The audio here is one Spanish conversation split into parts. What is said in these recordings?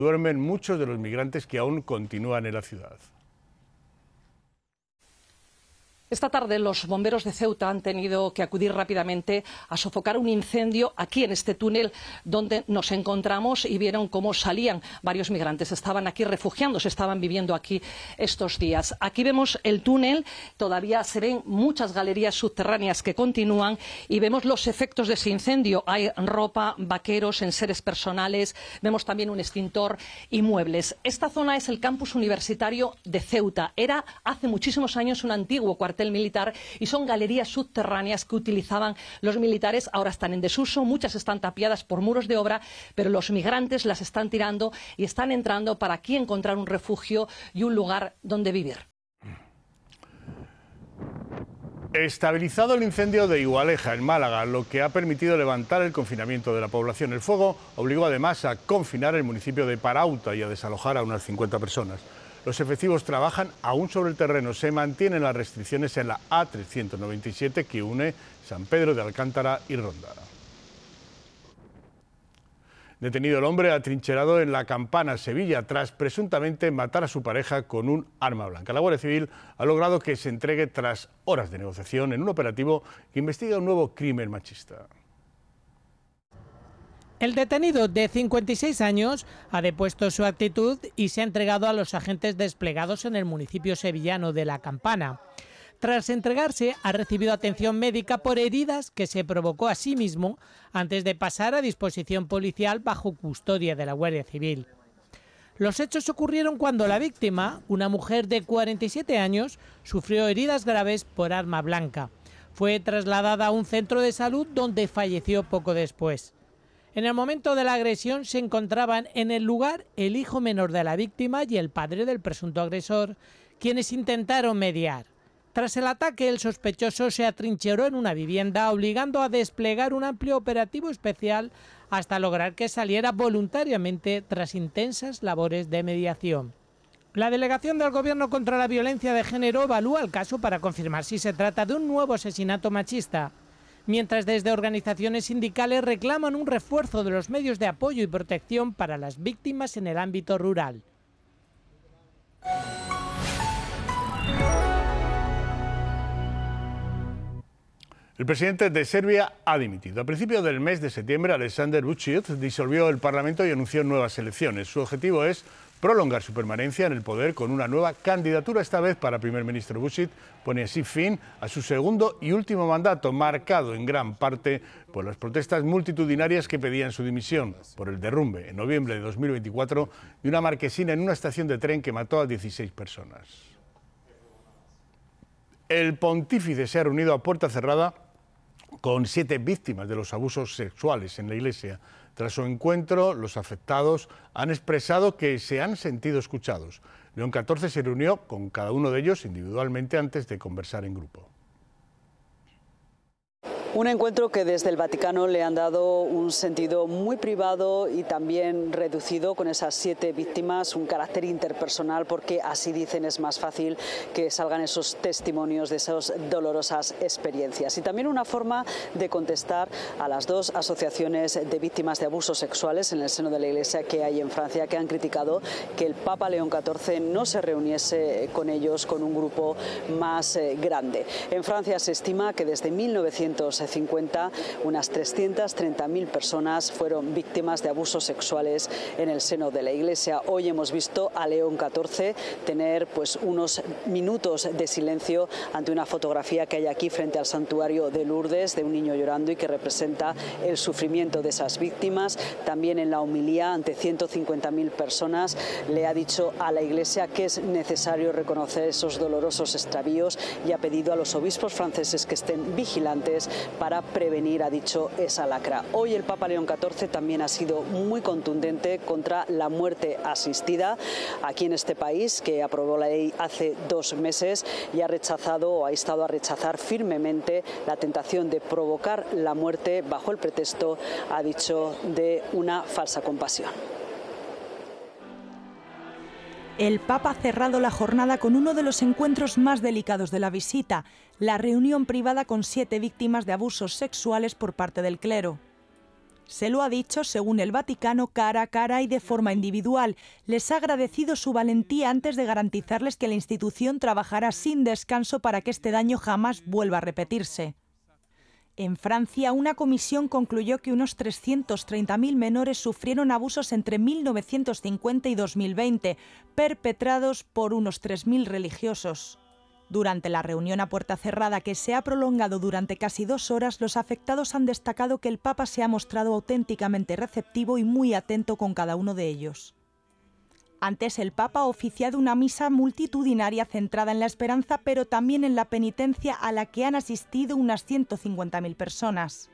duermen muchos de los migrantes que aún continúan en la ciudad. Esta tarde los bomberos de Ceuta han tenido que acudir rápidamente a sofocar un incendio aquí en este túnel donde nos encontramos y vieron cómo salían varios migrantes. Estaban aquí refugiándose, estaban viviendo aquí estos días. Aquí vemos el túnel, todavía se ven muchas galerías subterráneas que continúan y vemos los efectos de ese incendio. Hay ropa, vaqueros, enseres personales, vemos también un extintor y muebles. Esta zona es el campus universitario de Ceuta. Era hace muchísimos años un antiguo cuartel militar y son galerías subterráneas que utilizaban los militares. Ahora están en desuso, muchas están tapiadas por muros de obra, pero los migrantes las están tirando y están entrando para aquí encontrar un refugio y un lugar donde vivir. Estabilizado el incendio de Igualeja, en Málaga, lo que ha permitido levantar el confinamiento de la población. El fuego obligó además a confinar el municipio de Parauta y a desalojar a unas 50 personas. Los efectivos trabajan aún sobre el terreno. Se mantienen las restricciones en la A397 que une San Pedro de Alcántara y Ronda. Detenido el hombre atrincherado en La Campana, Sevilla, tras presuntamente matar a su pareja con un arma blanca. La Guardia Civil ha logrado que se entregue tras horas de negociación en un operativo que investiga un nuevo crimen machista. El detenido, de 56 años, ha depuesto su actitud y se ha entregado a los agentes desplegados en el municipio sevillano de La Campana. Tras entregarse, ha recibido atención médica por heridas que se provocó a sí mismo antes de pasar a disposición policial bajo custodia de la Guardia Civil. Los hechos ocurrieron cuando la víctima, una mujer de 47 años, sufrió heridas graves por arma blanca. Fue trasladada a un centro de salud donde falleció poco después. En el momento de la agresión se encontraban en el lugar el hijo menor de la víctima y el padre del presunto agresor, quienes intentaron mediar. Tras el ataque, el sospechoso se atrincheró en una vivienda, obligando a desplegar un amplio operativo especial hasta lograr que saliera voluntariamente tras intensas labores de mediación. La Delegación del Gobierno contra la Violencia de Género evalúa el caso para confirmar si se trata de un nuevo asesinato machista, mientras desde organizaciones sindicales reclaman un refuerzo de los medios de apoyo y protección para las víctimas en el ámbito rural. El presidente de Serbia ha dimitido. A principios del mes de septiembre, Aleksandar Vučić disolvió el Parlamento y anunció nuevas elecciones. Su objetivo es prolongar su permanencia en el poder con una nueva candidatura, esta vez para primer ministro. Vučić pone así fin a su segundo y último mandato, marcado en gran parte por las protestas multitudinarias que pedían su dimisión, por el derrumbe en noviembre de 2024 de una marquesina en una estación de tren que mató a 16 personas. El pontífice se ha reunido a puerta cerrada con 7 víctimas de los abusos sexuales en la Iglesia. Tras su encuentro, los afectados han expresado que se han sentido escuchados. León XIV se reunió con cada uno de ellos individualmente antes de conversar en grupo. Un encuentro que desde el Vaticano le han dado un sentido muy privado y también reducido, con esas 7 víctimas, un carácter interpersonal, porque así dicen es más fácil que salgan esos testimonios de esas dolorosas experiencias. Y también una forma de contestar a las 2 asociaciones de víctimas de abusos sexuales en el seno de la Iglesia que hay en Francia, que han criticado que el Papa León XIV no se reuniese con ellos, con un grupo más grande. En Francia se estima que desde 1950 unas 330.000 personas fueron víctimas de abusos sexuales en el seno de la Iglesia. Hoy hemos visto a León XIV tener unos minutos de silencio ante una fotografía que hay aquí frente al santuario de Lourdes, de un niño llorando y que representa el sufrimiento de esas víctimas. También en la homilía ante 150.000 personas le ha dicho a la Iglesia que es necesario reconocer esos dolorosos extravíos y ha pedido a los obispos franceses que estén vigilantes para prevenir, ha dicho, esa lacra. Hoy el Papa León XIV también ha sido muy contundente contra la muerte asistida aquí en este país, que aprobó la ley hace 2 meses y ha rechazado o ha instado a rechazar firmemente la tentación de provocar la muerte bajo el pretexto, ha dicho, de una falsa compasión. El Papa ha cerrado la jornada con uno de los encuentros más delicados de la visita, la reunión privada con 7 víctimas de abusos sexuales por parte del clero. Se lo ha dicho, según el Vaticano, cara a cara y de forma individual. Les ha agradecido su valentía antes de garantizarles que la institución trabajará sin descanso para que este daño jamás vuelva a repetirse. En Francia, una comisión concluyó que unos 330.000 menores sufrieron abusos entre 1950 y 2020, perpetrados por unos 3.000 religiosos. Durante la reunión a puerta cerrada, que se ha prolongado durante casi 2 horas, los afectados han destacado que el Papa se ha mostrado auténticamente receptivo y muy atento con cada uno de ellos. Antes, el Papa ha oficiado una misa multitudinaria centrada en la esperanza, pero también en la penitencia, a la que han asistido unas 150.000 personas.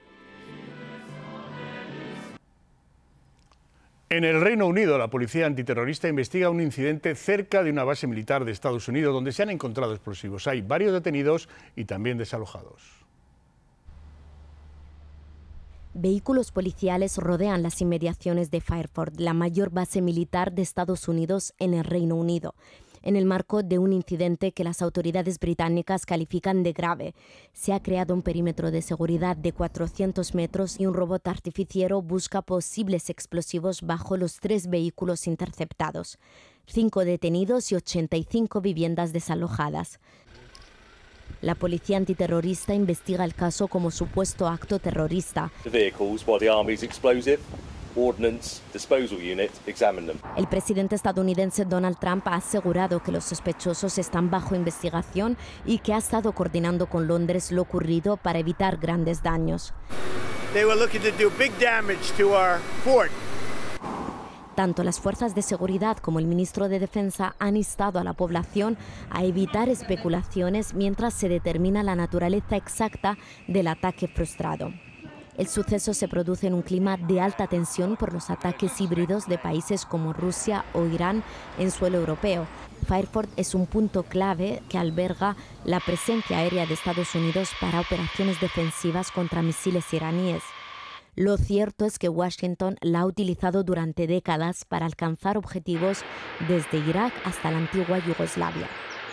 En el Reino Unido, la policía antiterrorista investiga un incidente cerca de una base militar de Estados Unidos donde se han encontrado explosivos. Hay varios detenidos y también desalojados. Vehículos policiales rodean las inmediaciones de Fairford, la mayor base militar de Estados Unidos en el Reino Unido, en el marco de un incidente que las autoridades británicas califican de grave. Se ha creado un perímetro de seguridad de 400 metros y un robot artificiero busca posibles explosivos bajo los 3 vehículos interceptados. 5 detenidos y 85 viviendas desalojadas. La policía antiterrorista investiga el caso como supuesto acto terrorista. El presidente estadounidense Donald Trump ha asegurado que los sospechosos están bajo investigación y que ha estado coordinando con Londres lo ocurrido para evitar grandes daños. Tanto las fuerzas de seguridad como el ministro de Defensa han instado a la población a evitar especulaciones mientras se determina la naturaleza exacta del ataque frustrado. El suceso se produce en un clima de alta tensión por los ataques híbridos de países como Rusia o Irán en suelo europeo. Fairford es un punto clave que alberga la presencia aérea de Estados Unidos para operaciones defensivas contra misiles iraníes. Lo cierto es que Washington la ha utilizado durante décadas para alcanzar objetivos desde Irak hasta la antigua Yugoslavia.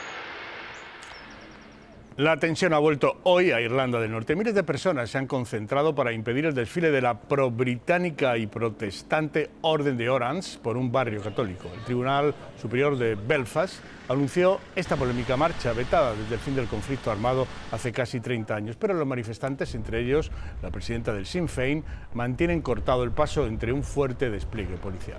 La tensión ha vuelto hoy a Irlanda del Norte. Miles de personas se han concentrado para impedir el desfile de la pro-británica y protestante Orden de Orange por un barrio católico. El Tribunal Superior de Belfast anunció esta polémica marcha vetada desde el fin del conflicto armado hace casi 30 años, pero los manifestantes, entre ellos la presidenta del Sinn Féin, mantienen cortado el paso entre un fuerte despliegue policial.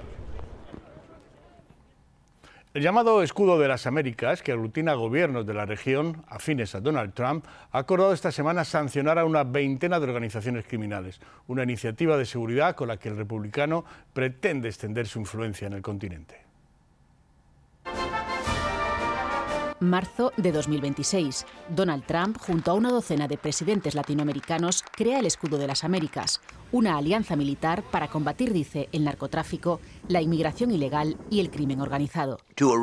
El llamado Escudo de las Américas, que aglutina gobiernos de la región afines a Donald Trump, ha acordado esta semana sancionar a una veintena de organizaciones criminales, una iniciativa de seguridad con la que el republicano pretende extender su influencia en el continente. Marzo de 2026. Donald Trump, junto a una docena de presidentes latinoamericanos, crea el Escudo de las Américas, una alianza militar para combatir, dice, el narcotráfico, la inmigración ilegal y el crimen organizado.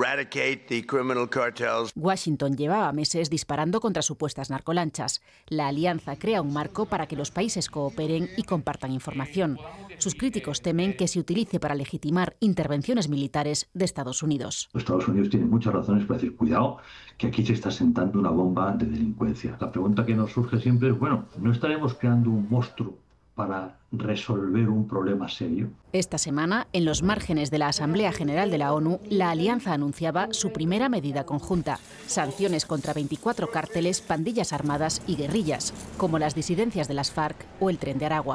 Washington llevaba meses disparando contra supuestas narcolanchas. La alianza crea un marco para que los países cooperen y compartan información. Sus críticos temen que se utilice para legitimar intervenciones militares de Estados Unidos. Los Estados Unidos tienen muchas razones para decir, cuidado, que aquí se está sentando una bomba de delincuencia. La pregunta que nos surge siempre es, bueno, ¿no estaremos creando un monstruo para resolver un problema serio? Esta semana, en los márgenes de la Asamblea General de la ONU, la alianza anunciaba su primera medida conjunta: sanciones contra 24 cárteles, pandillas armadas y guerrillas, como las disidencias de las FARC o el Tren de Aragua.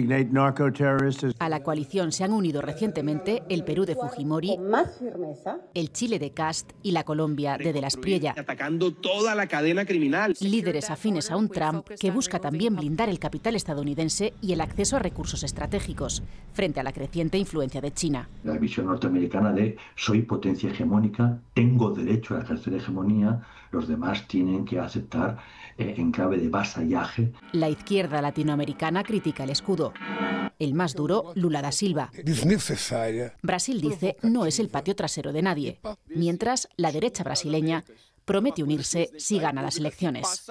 A la coalición se han unido recientemente el Perú de Fujimori, el Chile de Kast y la Colombia de las Priella. Atacando toda la cadena criminal. Líderes afines a un Trump que busca también blindar el capital estadounidense y el acceso a recursos estratégicos, frente a la creciente influencia de China. La visión norteamericana de soy potencia hegemónica, tengo derecho a ejercer hegemonía, los demás tienen que aceptar en clave de vasallaje. La izquierda latinoamericana critica el escudo. El más duro, Lula da Silva. Brasil dice no es el patio trasero de nadie, mientras la derecha brasileña promete unirse si gana las elecciones.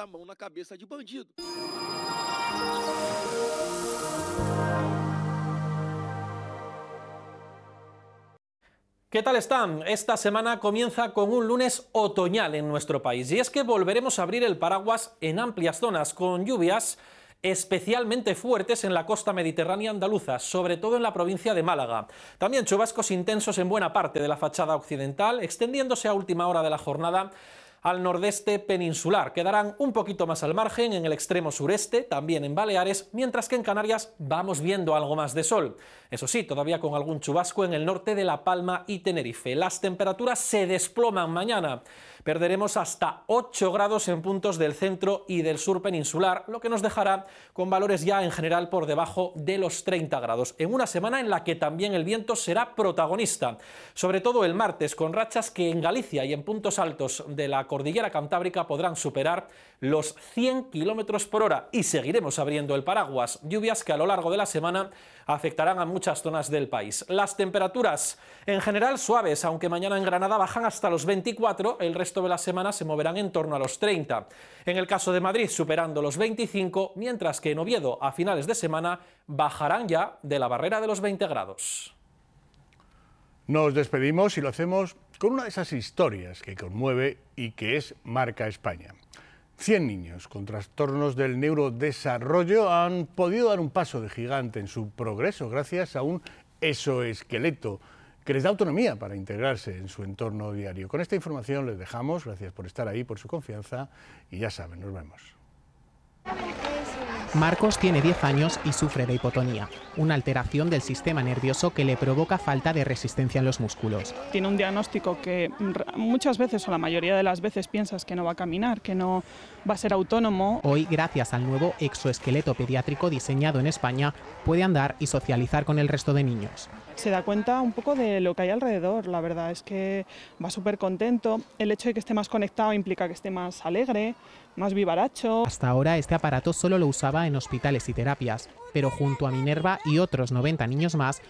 ¿Qué tal están? Esta semana comienza con un lunes otoñal en nuestro país y es que volveremos a abrir el paraguas en amplias zonas con lluvias especialmente fuertes en la costa mediterránea andaluza, sobre todo en la provincia de Málaga. También chubascos intensos en buena parte de la fachada occidental, extendiéndose a última hora de la jornada al nordeste peninsular. Quedarán un poquito más al margen en el extremo sureste, también en Baleares, mientras que en Canarias vamos viendo algo más de sol. Eso sí, todavía con algún chubasco en el norte de La Palma y Tenerife. Las temperaturas se desploman mañana. Perderemos hasta 8 grados en puntos del centro y del sur peninsular, lo que nos dejará con valores ya en general por debajo de los 30 grados, en una semana en la que también el viento será protagonista, sobre todo el martes, con rachas que en Galicia y en puntos altos de la cordillera cantábrica podrán superar los 100 km por hora, y seguiremos abriendo el paraguas. Lluvias que a lo largo de la semana afectarán a muchas zonas del país. Las temperaturas en general suaves, aunque mañana en Granada bajan hasta los 24, el resto de la semana se moverán en torno a los 30. En el caso de Madrid superando los 25, mientras que en Oviedo a finales de semana bajarán ya de la barrera de los 20 grados. Nos despedimos y lo hacemos con una de esas historias que conmueve y que es marca España. 100 niños con trastornos del neurodesarrollo han podido dar un paso de gigante en su progreso gracias a un exoesqueleto que les da autonomía para integrarse en su entorno diario. Con esta información les dejamos. Gracias por estar ahí, por su confianza y ya saben, nos vemos. Marcos tiene 10 años y sufre de hipotonía, una alteración del sistema nervioso que le provoca falta de resistencia en los músculos. Tiene un diagnóstico que muchas veces, o la mayoría de las veces, piensas que no va a caminar, que no va a ser autónomo. Hoy, gracias al nuevo exoesqueleto pediátrico diseñado en España, puede andar y socializar con el resto de niños. Se da cuenta un poco de lo que hay alrededor, la verdad es que va súper contento. El hecho de que esté más conectado implica que esté más alegre, más vivaracho. Hasta ahora este aparato solo lo usaba en hospitales y terapias, pero junto a Minerva y otros 90 niños más,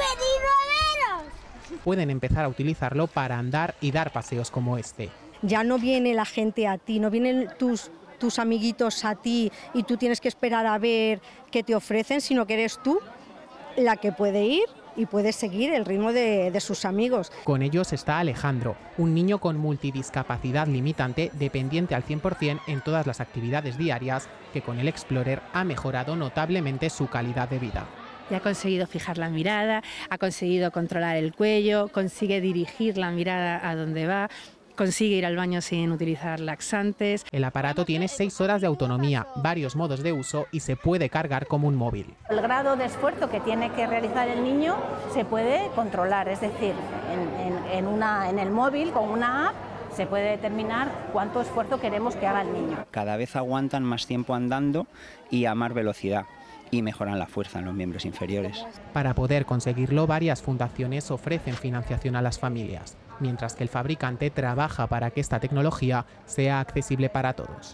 pueden empezar a utilizarlo para andar y dar paseos como este. Ya no viene la gente a ti, no vienen tus amiguitos a ti y tú tienes que esperar a ver qué te ofrecen, sino que eres tú la que puede ir y puede seguir el ritmo de sus amigos. Con ellos está Alejandro, un niño con multidiscapacidad limitante, dependiente al 100% en todas las actividades diarias, que con el Explorer ha mejorado notablemente su calidad de vida. Ya ha conseguido fijar la mirada, ha conseguido controlar el cuello, consigue dirigir la mirada a donde va, consigue ir al baño sin utilizar laxantes. El aparato tiene 6 horas de autonomía, varios modos de uso y se puede cargar como un móvil. El grado de esfuerzo que tiene que realizar el niño se puede controlar, es decir, en el móvil con una app se puede determinar cuánto esfuerzo queremos que haga el niño. Cada vez aguantan más tiempo andando y a más velocidad, y mejoran la fuerza en los miembros inferiores. Para poder conseguirlo, varias fundaciones ofrecen financiación a las familias, mientras que el fabricante trabaja para que esta tecnología sea accesible para todos.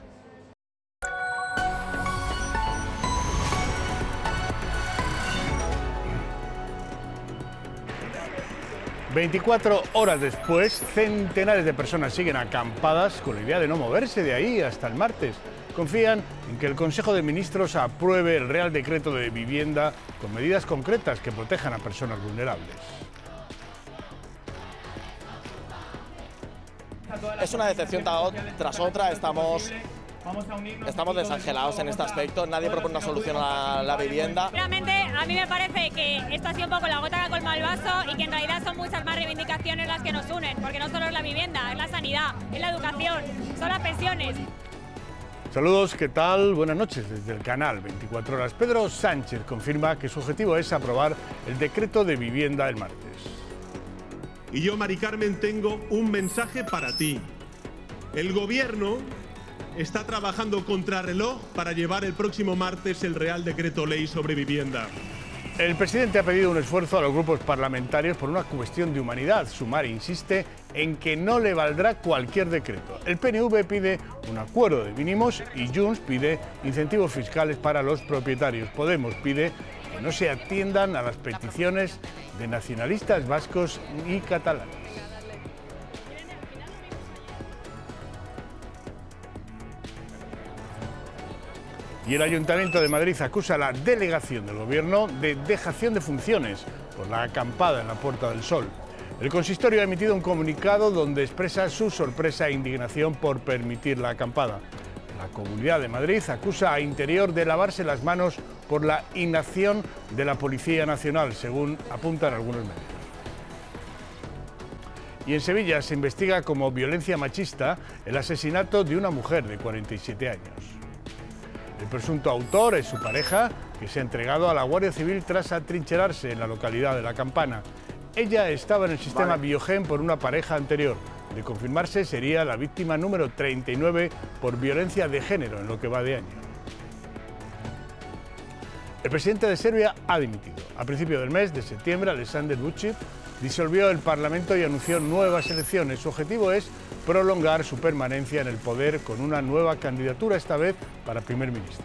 ...24 horas después, centenares de personas siguen acampadas con la idea de no moverse de ahí hasta el martes. Confían en que el Consejo de Ministros apruebe el Real Decreto de Vivienda con medidas concretas que protejan a personas vulnerables. Es una decepción tras otra, estamos desangelados en este aspecto, nadie propone una solución a la vivienda. Realmente a mí me parece que esto ha sido un poco la gota que colma el vaso y que en realidad son muchas más reivindicaciones las que nos unen, porque no solo es la vivienda, es la sanidad, es la educación, son las pensiones. Saludos, ¿qué tal? Buenas noches desde el canal 24 Horas. Pedro Sánchez confirma que su objetivo es aprobar el decreto de vivienda el martes. Y yo, Mari Carmen, tengo un mensaje para ti. El Gobierno está trabajando contrarreloj para llevar el próximo martes el Real Decreto Ley sobre vivienda. El presidente ha pedido un esfuerzo a los grupos parlamentarios por una cuestión de humanidad. Sumar insiste en que no le valdrá cualquier decreto. El PNV pide un acuerdo de mínimos y Junts pide incentivos fiscales para los propietarios. Podemos pide que no se atiendan a las peticiones de nacionalistas vascos y catalanes. Y el Ayuntamiento de Madrid acusa a la delegación del Gobierno de dejación de funciones por la acampada en la Puerta del Sol. El consistorio ha emitido un comunicado donde expresa su sorpresa e indignación por permitir la acampada. La Comunidad de Madrid acusa a Interior de lavarse las manos por la inacción de la Policía Nacional, según apuntan algunos medios. Y en Sevilla se investiga como violencia machista el asesinato de una mujer de 47 años. El presunto autor es su pareja, que se ha entregado a la Guardia Civil tras atrincherarse en la localidad de La Campana. Ella estaba en el sistema Biogen por una pareja anterior. De confirmarse, sería la víctima número 39 por violencia de género en lo que va de año. El presidente de Serbia ha dimitido. A principios del mes de septiembre, Aleksandar Vučić disolvió el Parlamento y anunció nuevas elecciones. Su objetivo es prolongar su permanencia en el poder con una nueva candidatura, esta vez para primer ministro.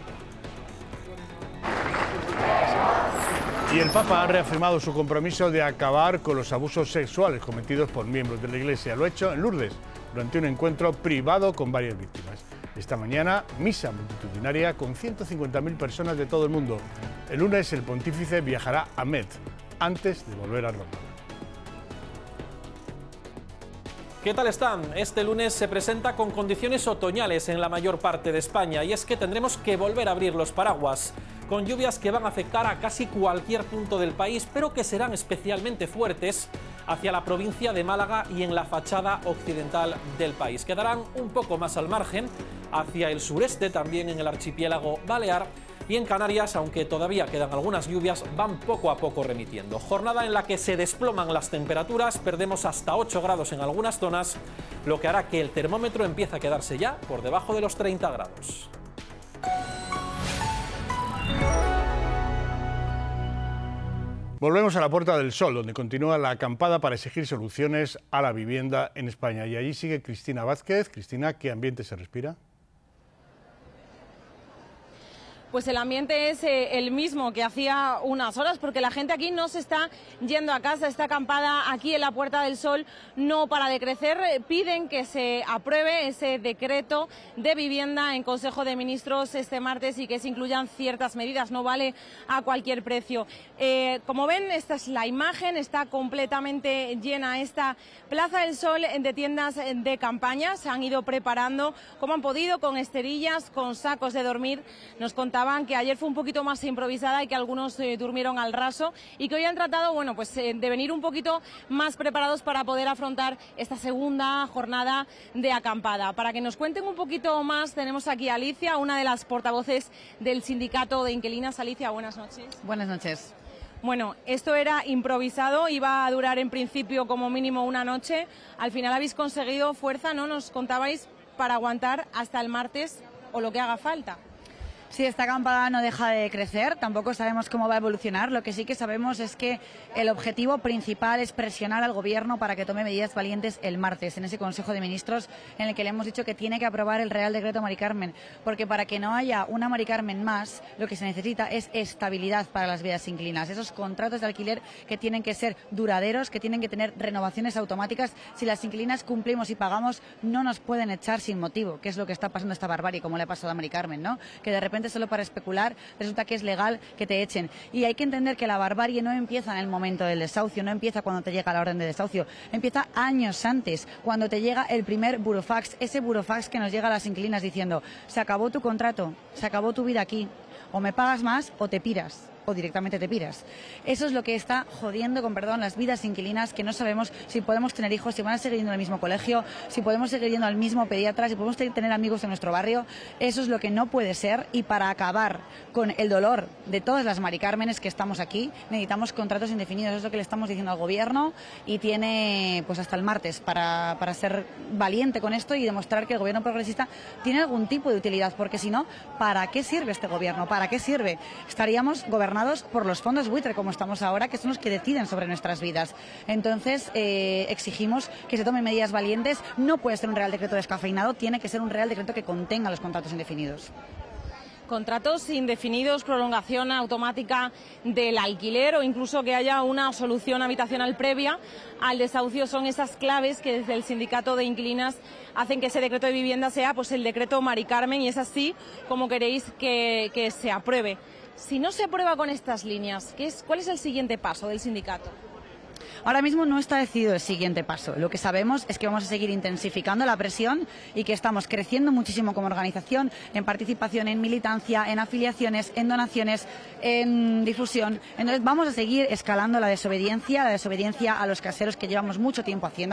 Y el Papa ha reafirmado su compromiso de acabar con los abusos sexuales cometidos por miembros de la Iglesia. Lo ha hecho en Lourdes, durante un encuentro privado con varias víctimas. Esta mañana, misa multitudinaria con 150.000 personas de todo el mundo. El lunes, el pontífice viajará a Metz, antes de volver a Roma. ¿Qué tal están? Este lunes se presenta con condiciones otoñales en la mayor parte de España, y es que tendremos que volver a abrir los paraguas, con lluvias que van a afectar a casi cualquier punto del país, pero que serán especialmente fuertes hacia la provincia de Málaga y en la fachada occidental del país. Quedarán un poco más al margen, hacia el sureste, también en el archipiélago balear, y en Canarias, aunque todavía quedan algunas lluvias, van poco a poco remitiendo. Jornada en la que se desploman las temperaturas, perdemos hasta 8 grados en algunas zonas, lo que hará que el termómetro empiece a quedarse ya por debajo de los 30 grados. Volvemos a la Puerta del Sol, donde continúa la acampada para exigir soluciones a la vivienda en España. Y allí sigue Cristina Vázquez. Cristina, ¿qué ambiente se respira? Pues el ambiente es el mismo que hacía unas horas, porque la gente aquí no se está yendo a casa. Esta acampada aquí en la Puerta del Sol no para de crecer. Piden que se apruebe ese decreto de vivienda en Consejo de Ministros este martes y que se incluyan ciertas medidas. No vale a cualquier precio. Como ven, esta es la imagen. Está completamente llena esta Plaza del Sol de tiendas de campaña. Se han ido preparando como han podido, con esterillas, con sacos de dormir. Nos contaban que ayer fue un poquito más improvisada y que algunos durmieron al raso, y que hoy han tratado, bueno, pues de venir un poquito más preparados para poder afrontar esta segunda jornada de acampada. Para que nos cuenten un poquito más, tenemos aquí a Alicia, una de las portavoces del sindicato de inquilinas. Alicia, buenas noches. Buenas noches. Bueno, esto era improvisado, iba a durar en principio como mínimo una noche. Al final habéis conseguido fuerza, ¿no? Nos contabais, para aguantar hasta el martes o lo que haga falta. Sí, esta acampada no deja de crecer, tampoco sabemos cómo va a evolucionar. Lo que sí que sabemos es que el objetivo principal es presionar al Gobierno para que tome medidas valientes el martes, en ese Consejo de Ministros en el que le hemos dicho que tiene que aprobar el Real Decreto Mari Carmen, porque para que no haya una Mari Carmen más, lo que se necesita es estabilidad para las vidas inquilinas. Esos contratos de alquiler que tienen que ser duraderos, que tienen que tener renovaciones automáticas. Si las inquilinas cumplimos y pagamos, no nos pueden echar sin motivo, que es lo que está pasando esta barbarie, como le ha pasado a Mari Carmen, ¿no? Que de repente solo para especular resulta que es legal que te echen. Y hay que entender que la barbarie no empieza en el momento del desahucio, no empieza cuando te llega la orden de desahucio, empieza años antes, cuando te llega el primer burofax, ese burofax que nos llega a las inquilinas diciendo: se acabó tu contrato, se acabó tu vida aquí, o me pagas más o te piras, o directamente te piras. Eso es lo que está jodiendo, con perdón, las vidas inquilinas, que no sabemos si podemos tener hijos, si van a seguir yendo al mismo colegio, si podemos seguir yendo al mismo pediatra, si podemos tener amigos en nuestro barrio. Eso es lo que no puede ser, y para acabar con el dolor de todas las Mari Cármenes que estamos aquí, necesitamos contratos indefinidos. Eso es lo que le estamos diciendo al Gobierno, y tiene pues hasta el martes para ser valiente con esto y demostrar que el Gobierno progresista tiene algún tipo de utilidad, porque si no, ¿para qué sirve este Gobierno? ¿Para qué sirve? Estaríamos gobernados por los fondos buitre, como estamos ahora, que son los que deciden sobre nuestras vidas. Entonces, exigimos que se tomen medidas valientes. No puede ser un Real Decreto descafeinado, tiene que ser un Real Decreto que contenga los contratos indefinidos. Contratos indefinidos, prolongación automática del alquiler, o incluso que haya una solución habitacional previa al desahucio, son esas claves que desde el sindicato de inquilinas hacen que ese decreto de vivienda sea pues el decreto Mari Carmen, y es así como queréis que se apruebe. Si no se aprueba con estas líneas, ¿cuál es el siguiente paso del sindicato? Ahora mismo no está decidido el siguiente paso. Lo que sabemos es que vamos a seguir intensificando la presión y que estamos creciendo muchísimo como organización en participación, en militancia, en afiliaciones, en donaciones, en difusión. Entonces vamos a seguir escalando la desobediencia a los caseros que llevamos mucho tiempo haciendo.